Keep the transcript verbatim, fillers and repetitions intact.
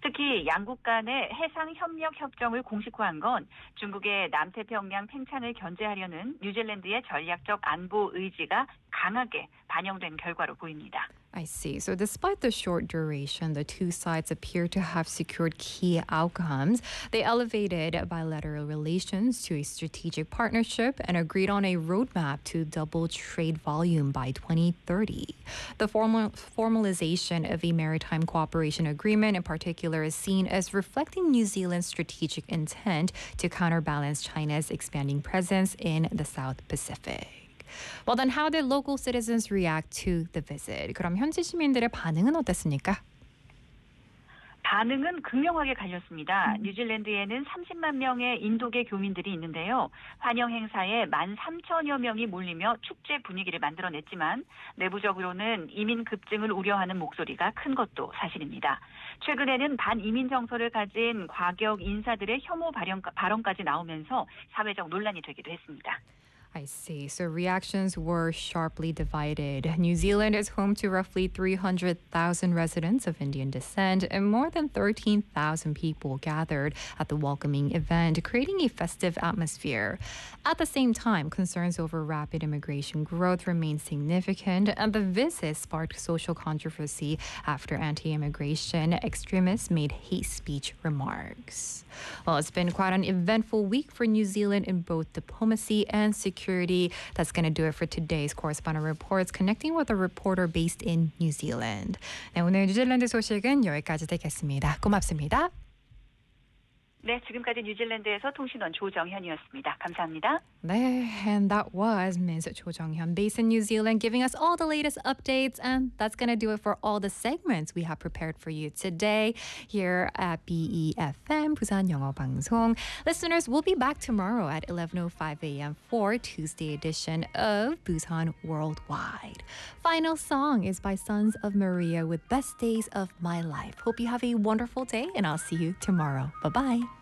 특히 양국 간의 해상 협력 협정을 공식화한 건 중국의 남태평양 팽창을 견제하려는 뉴질랜드의 전략적 안보 의지가 강하게 반영된 결과로 보입니다. I see. So despite the short duration, the two sides appear to have secured key outcomes. They elevated bilateral relations to a strategic partnership and agreed on a roadmap to double trade volume by twenty thirty. The formal formalization of a maritime cooperation agreement in particular is seen as reflecting New Zealand's strategic intent to counterbalance China's expanding presence in the South Pacific. Well, then how did local citizens react to the visit? 그럼 현지 시민들의 반응은 어땠습니까? 반응은 극명하게 갈렸습니다. 뉴질랜드에는 삼십만 명의 인도계 교민들이 있는데요. 환영 행사에 만 삼천여 명이 몰리며 축제 분위기를 만들어냈지만 내부적으로는 이민 급증을 우려하는 목소리가 큰 것도 사실입니다. 최근에는 반이민 정서를 가진 과격 인사들의 혐오 발언까지 나오면서 사회적 논란이 되기도 했습니다. I see. So reactions were sharply divided. New Zealand is home to roughly three hundred thousand residents of Indian descent, and more than thirteen thousand people gathered at the welcoming event, creating a festive atmosphere. At the same time, concerns over rapid immigration growth remain significant, and the visit sparked social controversy after anti-immigration extremists made hate speech remarks. Well, it's been quite an eventful week for New Zealand in both diplomacy and security. That's going to do it for today's Correspondent Reports, connecting with a reporter based in New Zealand. 네, 오늘 뉴질랜드 소식은 여기까지 듣겠습니다. 고맙습니다. 네, 지금까지 뉴질랜드에서 통신원 조정현이었습니다. 감사합니다. 네, and that was Miz Cho Jong-hyun based in New Zealand giving us all the latest updates, and that's going to do it for all the segments we have prepared for you today here at B E F M 부산 영어 방송. Listeners, we'll be back tomorrow at eleven oh five a.m. for Tuesday edition of Busan Worldwide. Final song is by Sons of Maria with Best Days of My Life. Hope you have a wonderful day, and I'll see you tomorrow. Bye-bye.